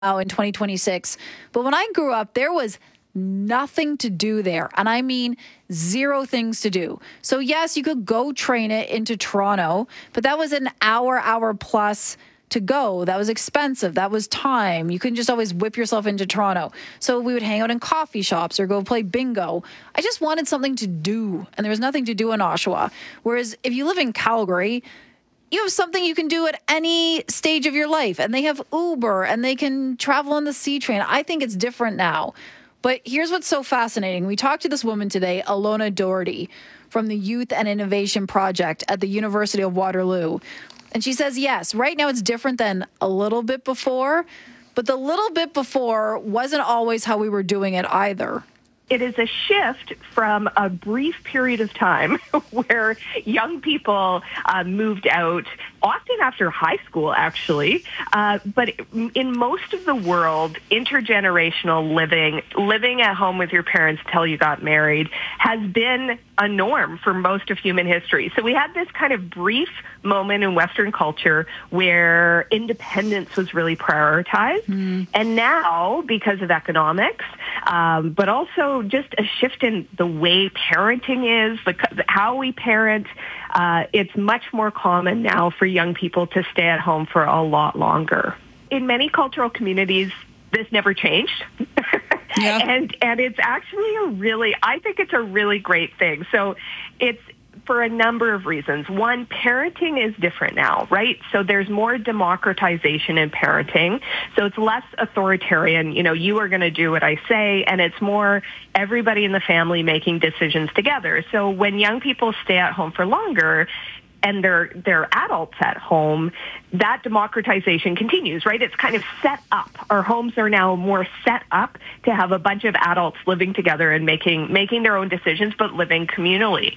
in 2026. But when I grew up, there was nothing to do there. And I mean, zero things to do. So yes, you could go train it into Toronto, but that was an hour plus to go. That was expensive. That was time. You couldn't just always whip yourself into Toronto. So we would hang out in coffee shops or go play bingo. I just wanted something to do, and there was nothing to do in Oshawa. Whereas if you live in Calgary, you have something you can do at any stage of your life, and they have Uber and they can travel on the C train. I think it's different now. But here's what's so fascinating. We talked to this woman today, Alona Doherty, from the Youth and Innovation Project at the University of Waterloo. And she says, yes, right now it's different than a little bit before, but the little bit before wasn't always how we were doing it either. It is a shift from a brief period of time where young people moved out, often after high school, actually. But in most of the world, intergenerational living at home with your parents till you got married, has been a norm for most of human history. So we had this kind of brief moment in Western culture where independence was really prioritized. And now, because of economics, but also just a shift in the way parenting is, how we parent, it's much more common now for young people to stay at home for a lot longer. In many cultural communities, this never changed. Yeah. And it's actually I think it's a really great thing. So it's for a number of reasons. One, parenting is different now, right? So there's more democratization in parenting. So it's less authoritarian. You are going to do what I say, and it's more everybody in the family making decisions together. So when young people stay at home for longer, and they're adults at home, that democratization continues, right? It's kind of set up. Our homes are now more set up to have a bunch of adults living together and making their own decisions, but living communally.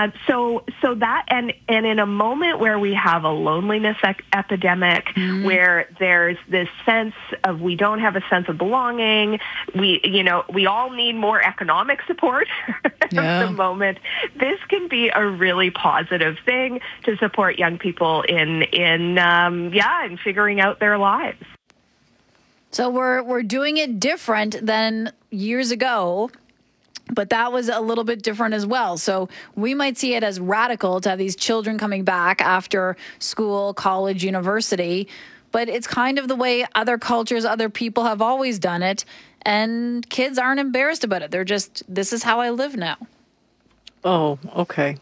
So that, and in a moment where we have a loneliness epidemic, where there's this sense of we don't have a sense of belonging, we all need more economic support at the moment. This can be a really positive thing to support young people in figuring out their lives. So we're doing it different than years ago, but that was a little bit different as well. So we might see it as radical to have these children coming back after school, college, university, but it's kind of the way other cultures, other people have always done it, and kids aren't embarrassed about it. They're just, this is how I live now. Oh, okay.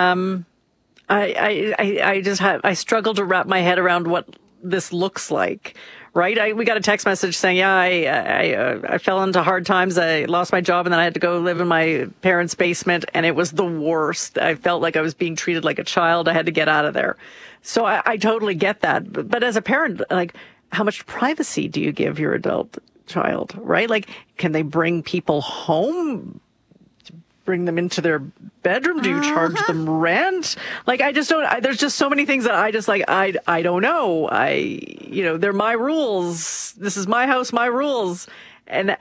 I struggle to wrap my head around what this looks like, right? We got a text message saying, I fell into hard times. I lost my job and then I had to go live in my parents' basement and it was the worst. I felt like I was being treated like a child. I had to get out of there. So I totally get that. But as a parent, like, how much privacy do you give your adult child, right? Like, can they bring people home? Bring them into their bedroom? Do you charge them rent? Like, I just don't, there's just so many things that I just like, I don't know. They're my rules. This is my house, my rules. And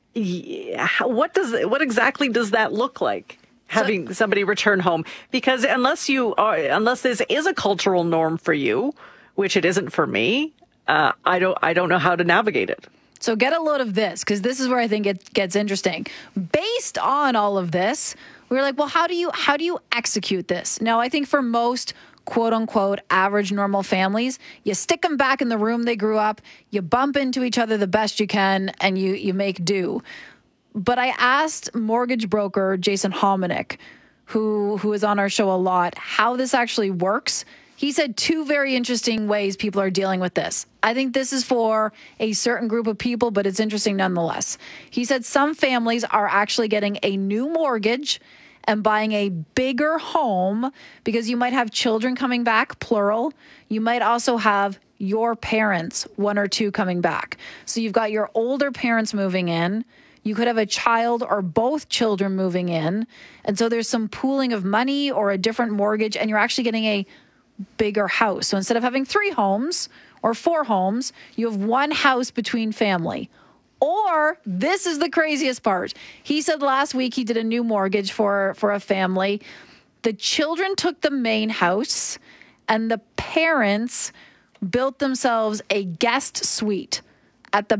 what exactly does that look like? Having somebody return home? Because unless this is a cultural norm for you, which it isn't for me, I don't know how to navigate it. So get a load of this, because this is where I think it gets interesting. Based on all of this, we were like, well, how do you execute this? Now, I think for most quote unquote average normal families, you stick them back in the room they grew up, you bump into each other the best you can, and you make do. But I asked mortgage broker Jason Hominick, who is on our show a lot, how this actually works. He said two very interesting ways people are dealing with this. I think this is for a certain group of people, but it's interesting nonetheless. He said some families are actually getting a new mortgage and buying a bigger home because you might have children coming back, plural. You might also have your parents, one or two, coming back. So you've got your older parents moving in. You could have a child or both children moving in. And so there's some pooling of money or a different mortgage, and you're actually getting a bigger house. So instead of having 3 homes or 4 homes, you have one house between family. Or, this is the craziest part. He said last week he did a new mortgage for a family. The children took the main house and the parents built themselves a guest suite at the